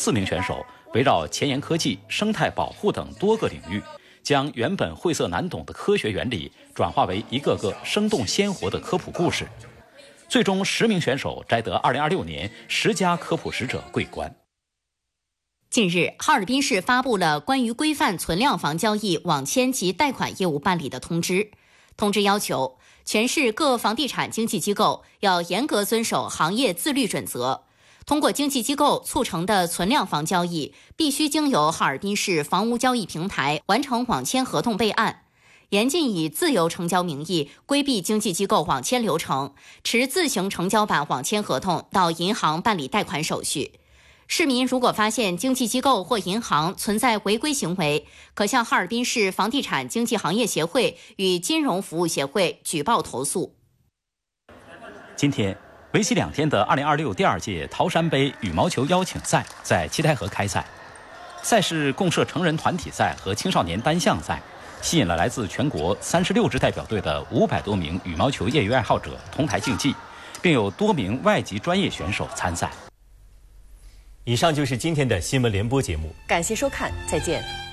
4名选手围绕前沿科技、生态保护等多个领域，将原本晦涩难懂的科学原理转化为一个个生动鲜活的科普故事。最终10名选手摘得2026年10佳科普使者桂冠。 近日，哈尔滨市发布了关于规范存量房交易网签及贷款业务办理的通知。通知要求，全市各房地产经纪机构要严格遵守行业自律准则。通过经纪机构促成的存量房交易，必须经由哈尔滨市房屋交易平台完成网签合同备案。严禁以自由成交名义规避经纪机构网签流程，持自行成交版网签合同到银行办理贷款手续。市民如果发现经纪机构或银行存在违规行为，可向哈尔滨市房地产经纪行业协会与金融服务协会举报投诉。 今天，为期2天的2026第2届桃山杯羽毛球邀请赛在七台河开赛。赛事共设成人团体赛和青少年单项赛，吸引了来自全国36支代表队的500多名羽毛球业余爱好者同台竞技，并有多名外籍专业选手参赛。 以上就是今天的新闻联播节目， 感谢收看，再见。